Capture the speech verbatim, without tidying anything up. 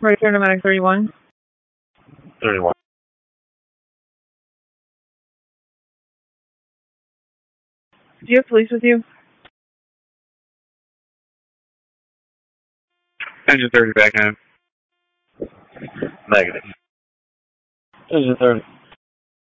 Right here, Nomadic thirty-one. thirty-one. Do you have police with you? Engine thirty back in. Negative. Engine thirty.